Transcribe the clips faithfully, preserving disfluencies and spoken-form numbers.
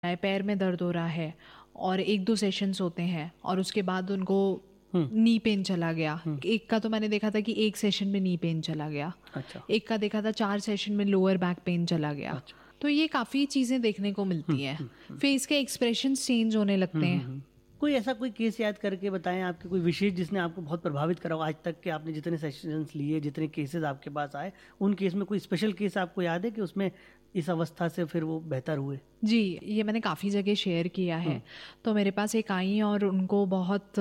है, पैर में दर्द हो रहा है और एक दो सेशंस होते हैं और उसके बाद उनको नी पेन चला गया। एक का तो मैंने देखा था कि एक सेशन में नी पेन चला गया। अच्छा। एक का देखा था चार सेशन में लोअर बैक पेन चला गया। अच्छा। तो ये काफ़ी चीज़ें देखने को मिलती हैं। फेस के एक्सप्रेशंस चेंज होने लगते हैं। कोई ऐसा कोई केस याद करके बताएं आपके, कोई विशेष जिसने आपको बहुत प्रभावित करा हो आज तक के, आपने जितने सेशंस लिए, जितने केसेस आपके पास आए, उन केस में कोई स्पेशल केस आपको याद है कि उसमें इस अवस्था से फिर वो बेहतर हुए? जी, ये मैंने काफ़ी जगह शेयर किया है। तो मेरे पास एक आई और उनको बहुत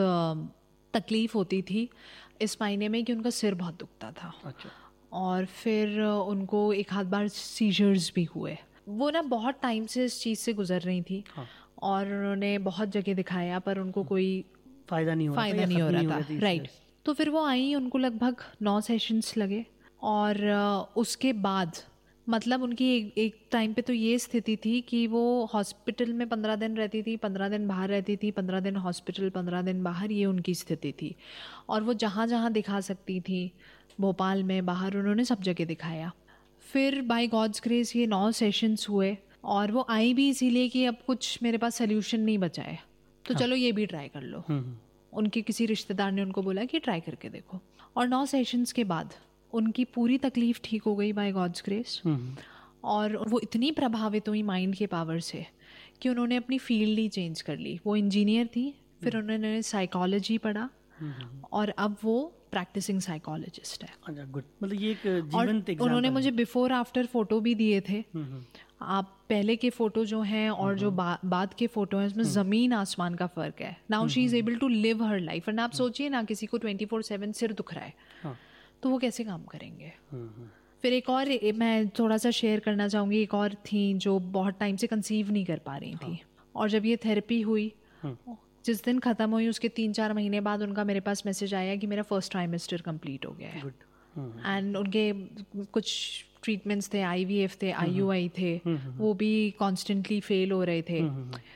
तकलीफ़ होती थी इस मायने में कि उनका सिर बहुत दुखता था। अच्छा। और फिर उनको एक आध बार सीजर्स भी हुए। वो ना बहुत टाइम से इस चीज़ से गुजर रही थी। हाँ। और उन्होंने बहुत जगह दिखाया पर उनको कोई फ़ायदा नहीं हो रहा फ़ायदा नहीं हो रहा था। राइट। तो फिर वो आई, उनको लगभग नौ सेशंस लगे और उसके बाद मतलब उनकी एक एक टाइम पे तो ये स्थिति थी कि वो हॉस्पिटल में पंद्रह दिन रहती थी, पंद्रह दिन बाहर रहती थी, पंद्रह दिन हॉस्पिटल, पंद्रह दिन बाहर, ये उनकी स्थिति थी। और वो जहाँ जहाँ दिखा सकती थी, भोपाल में, बाहर, उन्होंने सब जगह दिखाया। फिर बाय गॉड्स ग्रेस ये नौ सेशंस हुए और वो आई भी इसीलिए कि अब कुछ मेरे पास सोल्यूशन नहीं बचा है तो हाँ। चलो ये भी ट्राई कर लो। उनके किसी रिश्तेदार ने उनको बोला कि ट्राई करके देखो। और नौ सेशंस के बाद उनकी पूरी तकलीफ ठीक हो गई बाय गॉड्स ग्रेस। और वो इतनी प्रभावित हुई माइंड के पावर से कि उन्होंने अपनी फील्ड ही चेंज कर ली। वो इंजीनियर थी, फिर उन्होंने साइकोलॉजी पढ़ा और अब वो प्रैक्टिसिंग साइकोलॉजिस्ट है। अच्छा, गुड। मतलब ये एक जीवंत एग्जांपल। उन्होंने मुझे बिफोर आफ्टर फोटो भी दिए थे। आप पहले के फोटो जो हैं और जो बा, बाद के फोटो हैं उसमें ज़मीन आसमान का फ़र्क है। Now she is able to live her life. And आप सोचिए ना, किसी को ट्वेंटी फोर सेवन सिर दुख रहा है हाँ। तो वो कैसे काम करेंगे। फिर एक और मैं थोड़ा सा शेयर करना चाहूँगी। एक और थी जो बहुत टाइम से कंसीव नहीं कर पा रही थी हाँ। और जब ये थेरेपी हुई, जिस दिन ख़त्म हुई उसके तीन चार महीने बाद उनका मेरे पास मैसेज आया कि मेरा फर्स्ट ट्राइमेस्टर कंप्लीट हो गया है। एंड उनके कुछ ट्रीटमेंट्स थे, आईवीएफ थे, आईयूआई थे, वो भी कॉन्स्टेंटली फेल हो रहे थे।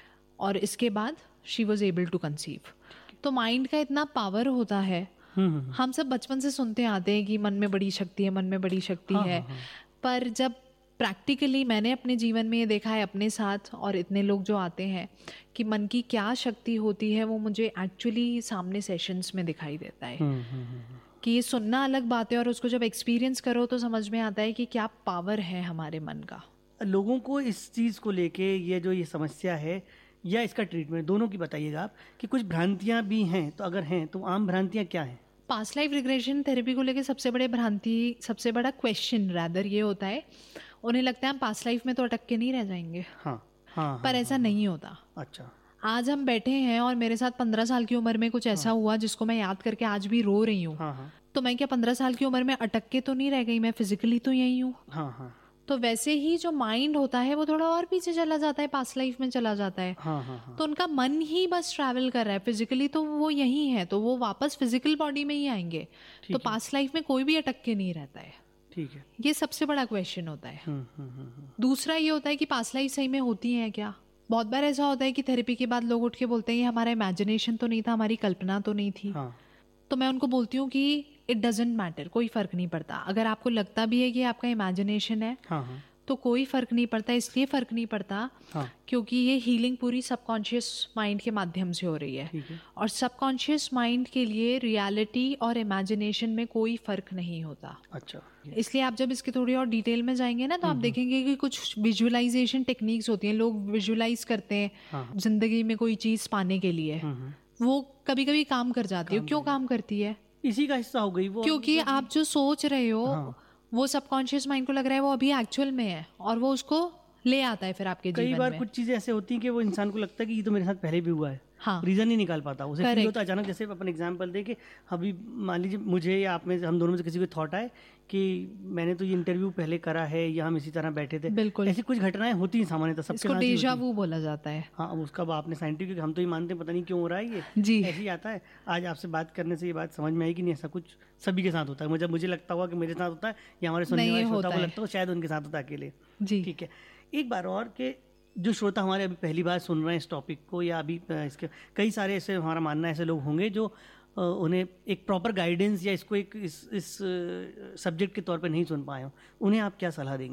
और इसके बाद she was able to conceive. तो माइंड का इतना पावर होता है। हम सब बचपन से सुनते आते हैं कि मन में बड़ी शक्ति है, मन में बड़ी शक्ति हाँ, है हाँ, हाँ. पर जब प्रैक्टिकली मैंने अपने जीवन में ये देखा है अपने साथ, और इतने लोग जो आते हैं कि मन की क्या शक्ति होती है वो मुझे एक्चुअली सामने सेशंस में दिखाई देता है। हुँ, हुँ, हुँ. कि ये सुनना अलग बात है और उसको जब एक्सपीरियंस करो तो समझ में आता है कि क्या पावर है हमारे मन का। लोगों को इस चीज़ को लेके ये जो ये समस्या है या इसका ट्रीटमेंट, दोनों की बताइएगा आप कि कुछ भ्रांतियाँ भी हैं, तो अगर हैं तो आम भ्रांतियाँ क्या हैं? पास्ट लाइफ रिग्रेशन थेरेपी को लेके सबसे बड़े भ्रांति, सबसे बड़ा क्वेश्चन रादर ये होता है, उन्हें लगता है हम पास्ट लाइफ में तो अटक के नहीं रह जाएंगे। हाँ, हाँ, पर हाँ, ऐसा हाँ, नहीं होता। अच्छा। आज हम बैठे हैं और मेरे साथ पंद्रह साल की उम्र में कुछ ऐसा हाँ। हुआ जिसको मैं याद करके आज भी रो रही हूँ। हाँ, हाँ। तो मैं क्या पंद्रह साल की उम्र में अटक के तो नहीं रह गई, मैं फिजिकली तो यही हूँ। हाँ, हाँ। तो वैसे ही जो माइंड होता है वो थोड़ा और पीछे चला जाता है, पास्ट लाइफ में चला जाता है। हाँ, हाँ, हाँ। तो उनका मन ही बस ट्रैवल कर रहा है, फिजिकली तो वो यही है, तो वो वापस फिजिकल बॉडी में ही आएंगे। तो पास्ट लाइफ में कोई भी अटक के नहीं रहता है। ठीक है। ये सबसे बड़ा क्वेश्चन होता है। हुँ, हुँ, हुँ. दूसरा ये होता है कि पास्ट लाइफ सही में होती है क्या। बहुत बार ऐसा होता है कि थेरेपी के बाद लोग उठ के बोलते हैं ये हमारा इमेजिनेशन तो नहीं था, हमारी कल्पना तो नहीं थी। हाँ. तो मैं उनको बोलती हूँ कि इट डजेंट मैटर, कोई फर्क नहीं पड़ता। अगर आपको लगता भी है कि आपका इमेजिनेशन है हाँ, हाँ. तो कोई फर्क नहीं पड़ता। इसलिए फर्क नहीं पड़ता हाँ. क्योंकि ये हीलिंग पूरी सबकॉन्शियस माइंड के माध्यम से हो रही है, है। और सबकॉन्शियस माइंड के लिए रियलिटी और इमेजिनेशन में कोई फर्क नहीं होता। अच्छा। इसलिए आप जब इसके थोड़ी और डिटेल में जाएंगे ना तो आप देखेंगे कि कुछ विजुअलाइजेशन टेक्निक्स होती हैं। लोग विजुअलाइज करते हैं हाँ. जिंदगी में कोई चीज पाने के लिए, वो कभी कभी काम कर जाती है। क्यों काम करती है? इसी का हिस्सा हो गई वो, क्योंकि आप जो सोच रहे हो हाँ. वो सबकॉन्शियस माइंड को लग रहा है वो अभी एक्चुअल में है और वो उसको ले आता है फिर आपके जीवन में। कई बार कुछ चीजें ऐसे होती हैं कि वो इंसान को लगता है कि ये तो मेरे साथ पहले भी हुआ है। हाँ। रीजन नहीं निकाल पाता, उसे फील होता अचानक। जैसे अपन एग्जांपल दे कि अभी मान लीजिए मुझे या आप में, हम दोनों में से किसी को थॉट आए कि मैंने तो ये इंटरव्यू पहले करा है या हम इसी तरह बैठे थे। बिल्कुल। ऐसी कुछ घटनाएं होती हैं सामान्यतः सबके साथ। इसको डेजा वू बोला जाता है। हाँ, उसका आपने साइंटिफिक, हम तो ये मानते हैं पता नहीं क्यों हो रहा है ये जी, ऐसे ही आता है। आज आपसे बात करने से ये बात समझ में आई कि नहीं, ऐसा कुछ सभी के साथ होता है। मुझे मुझे लगता हुआ कि मेरे साथ होता है या हमारे सुनने वाले श्रोता को लगता हो शायद उनके साथ होता है अकेले। जी, ठीक है। एक बार और के जो श्रोता हमारे अभी पहली बार सुन रहे हैं इस टॉपिक को, या अभी इसके कई सारे ऐसे, हमारा मानना ऐसे लोग होंगे जो उन्हें एक प्रॉपर गाइडेंस या इसको एक इस इस सब्जेक्ट के तौर पे नहीं सुन पाए हो, उन्हें आप क्या सलाह देंगी?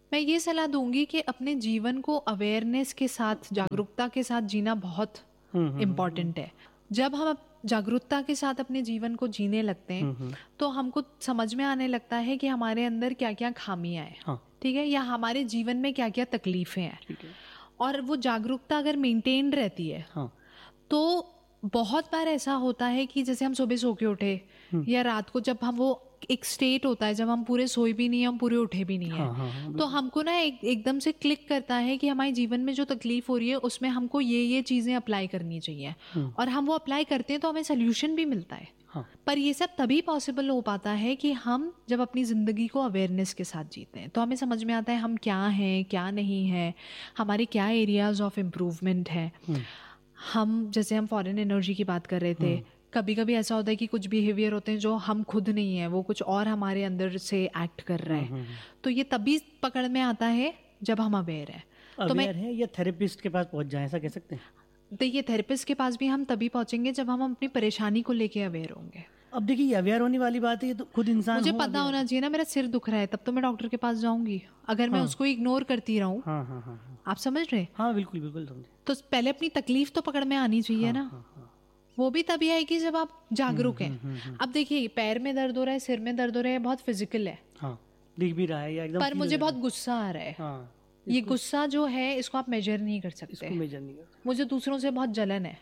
मैं ये सलाह दूंगी कि अपने जीवन को अवेयरनेस के साथ, जागरूकता के साथ जीना बहुत इम्पॉर्टेंट है। जब हम जागरूकता के साथ अपने जीवन को जीने लगते हैं तो हमको समझ में आने लगता है कि हमारे अंदर क्या क्या खामियां हैं, हाँ। ठीक है, या हमारे जीवन में क्या क्या तकलीफें हैं, और वो जागरूकता अगर मेंटेन रहती है, हाँ। तो बहुत बार ऐसा होता है कि जैसे हम सुबह सो के उठे या रात को जब हम, वो एक स्टेट होता है जब हम पूरे सोए भी नहीं है, हम पूरे उठे भी नहीं है, हाँ, हाँ, तो हमको ना एक एकदम से क्लिक करता है कि हमारे जीवन में जो तकलीफ हो रही है उसमें हमको ये ये चीज़ें अप्लाई करनी चाहिए, और हम वो अप्लाई करते हैं तो हमें सोल्यूशन भी मिलता है, हाँ। पर ये सब तभी पॉसिबल हो पाता है कि हम जब अपनी ज़िंदगी को अवेयरनेस के साथ जीते हैं, तो हमें समझ में आता है हम क्या हैं, क्या नहीं है, हमारे क्या एरियाज ऑफ इम्प्रूवमेंट है। हम जैसे हम फॉरेन एनर्जी की बात कर रहे थे, कभी कभी ऐसा होता है कि कुछ बिहेवियर होते हैं जो हम खुद नहीं है, वो कुछ और हमारे अंदर से एक्ट कर रहे हैं, तो ये तभी पकड़ में आता है जब हम अवेयर है। तो मैं है या थेरेपिस्ट के पास पहुंच जाए, ऐसा कह सकते हैं? देखिए, थेरेपिस्ट के पास भी हम तभी पहुंचेंगे जब हम अपनी परेशानी को लेके अवेयर होंगे। अब देखिए, अवेयर होने वाली बात है, ये तो खुद इंसान, मुझे पता होना चाहिए ना, मेरा सिर दुख रहा है तब तो मैं डॉक्टर के पास जाऊंगी। अगर मैं उसको इग्नोर करती रहूं, हाँ, हाँ, हाँ, आप समझ रहे? हाँ, बिल्कुल बिल्कुल समझे। तो पहले अपनी तकलीफ तो पकड़ में आनी चाहिए ना, वो भी तभी आएगी जब आप जागरूक हैं। अब देखिए, पैर में दर्द हो रहा है, सिर में दर्द हो रहा है, बहुत फिजिकल है, हाँ, दिख भी रहा है या एकदम, पर मुझे बहुत गुस्सा आ रहा है, हाँ, ये गुस्सा जो है इसको आप मेजर नहीं कर सकते, मेजर नहीं कर सकते। मुझे दूसरों से बहुत जलन है,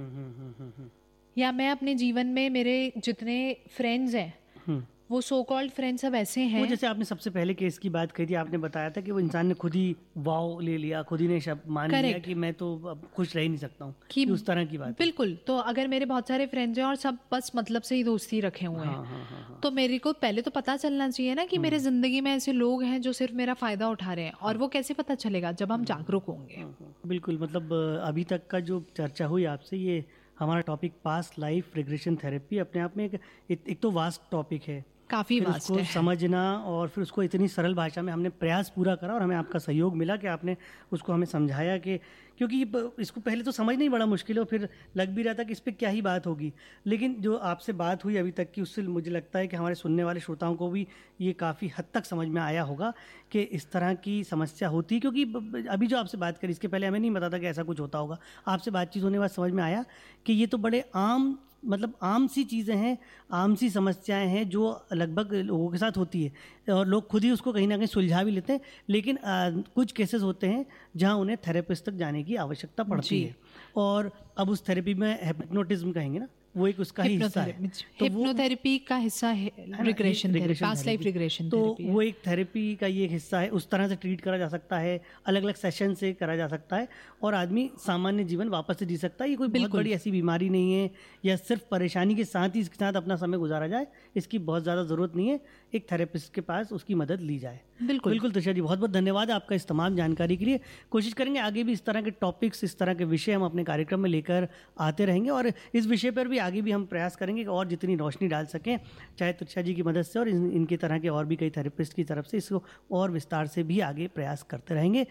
या मैं अपने जीवन में मेरे जितने फ्रेंड्स हैं वो सो कॉल्ड फ्रेंड्स सब ऐसे हैं, वो जैसे आपने सबसे पहले केस की बात कही थी, आपने बताया था कि वो इंसान ने खुद ही वाव ले लिया, खुद ही ने शब्द मान लिया कि मैं तो अब खुश रह ही नहीं सकता हूँ, कि उस तरह की बात। बिल्कुल। तो अगर मेरे बहुत सारे फ्रेंड्स हैं और सब बस मतलब से ही दोस्ती रखे हुए हैं, हाँ, हाँ, हाँ, तो मेरे को पहले तो पता चलना चाहिए ना कि मेरे जिंदगी में ऐसे लोग हैं जो सिर्फ मेरा फायदा उठा रहे हैं, और वो कैसे पता चलेगा? जब हम जागरूक होंगे। बिल्कुल, मतलब अभी तक का जो चर्चा हुई आपसे, ये हमारा topic past life regression therapy अपने आप में एक, एक तो वास्ट टॉपिक है, काफ़ी वास्ट है, समझना, और फिर उसको इतनी सरल भाषा में हमने प्रयास पूरा करा, और हमें आपका सहयोग मिला कि आपने उसको हमें समझाया कि, क्योंकि इसको पहले तो समझना ही बड़ा मुश्किल है, और फिर लग भी रहा था कि इस पर क्या ही बात होगी, लेकिन जो आपसे बात हुई अभी तक की, उससे मुझे लगता है कि हमारे सुनने वाले श्रोताओं को भी ये काफ़ी हद तक समझ में आया होगा कि इस तरह की समस्या होती है। क्योंकि अभी जो आपसे बात करी, इसके पहले हमें नहीं पता था कि ऐसा कुछ होता होगा, आपसे बातचीत होने के बाद समझ में आया कि ये तो बड़े आम, मतलब आम सी चीज़ें हैं, आम सी समस्याएं हैं जो लगभग लोगों के साथ होती है, और लोग खुद ही उसको कहीं ना कहीं सुलझा भी लेते हैं, लेकिन आ, कुछ केसेस होते हैं जहां उन्हें थेरेपिस्ट तक जाने की आवश्यकता पड़ती है। और अब उस थेरेपी में हिप्नोटिज्म कहेंगे ना, वो एक उसका ही हिस्सा है, तो हिप्नोथेरेपी का हिस्सा है regression therapy, past life regression therapy, तो वो एक थेरेपी का ये एक हिस्सा है। उस तरह से ट्रीट करा जा सकता है, अलग अलग सेशन से करा जा सकता है, और आदमी सामान्य जीवन वापस से जी सकता है। ये कोई बहुत बड़ी ऐसी बीमारी नहीं है, या सिर्फ परेशानी के साथ ही इसके साथ अपना समय गुजारा जाए, इसकी बहुत ज़्यादा ज़रूरत नहीं है, एक थेरेपिस्ट के पास उसकी मदद ली जाए। बिल्कुल बिल्कुल त्रिशा जी, बहुत बहुत धन्यवाद आपका इस तमाम जानकारी के लिए। कोशिश करेंगे आगे भी इस तरह के टॉपिक्स, इस तरह के विषय हम अपने कार्यक्रम में लेकर आते रहेंगे, और इस विषय पर भी आगे भी हम प्रयास करेंगे कि और जितनी रोशनी डाल सकें, चाहे त्रिशा जी की मदद से और इन, इनकी तरह के और भी कई थेरेपिस्ट की तरफ से, इसको और विस्तार से भी आगे प्रयास करते रहेंगे।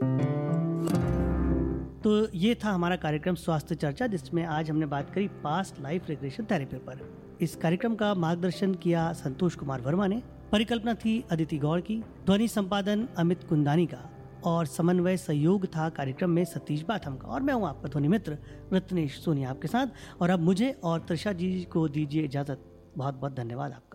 तो ये था हमारा कार्यक्रम स्वास्थ्य चर्चा, जिसमें आज हमने बात करी पास्ट लाइफ रिग्रेशन थेरेपी पर। इस कार्यक्रम का मार्गदर्शन किया संतोष कुमार वर्मा ने, परिकल्पना थी अदिति गौड़ की, ध्वनि संपादन अमित कुंदानी का, और समन्वय सहयोग था कार्यक्रम में सतीश बाथम का, और मैं हूँ आपका ध्वनि मित्र रत्नेश सोनी आपके साथ। और अब मुझे और त्रिशा जी को दीजिए इजाज़त। बहुत बहुत धन्यवाद आप।